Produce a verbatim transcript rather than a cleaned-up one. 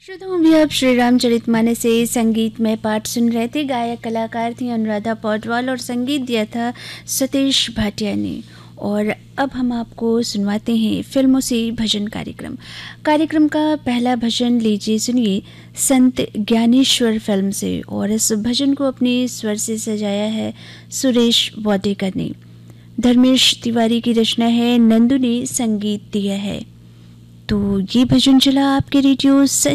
श्रोताओं भी आप श्री रामचरितमानस से संगीत में पाठ सुन रहे थे। गायक कलाकार थी अनुराधा पौडवाल और संगीत दिया था सतीश भाटिया ने। और अब हम आपको सुनवाते हैं फिल्मों से भजन कार्यक्रम। कार्यक्रम का पहला भजन लीजिए सुनिए संत ज्ञानेश्वर फिल्म से, और इस भजन को अपने स्वर से सजाया है सुरेश वाडेकर ने। धर्मेश तिवारी की रचना है, नंदू ने संगीत दिया है। तो ये भजन चला आपके रेडियो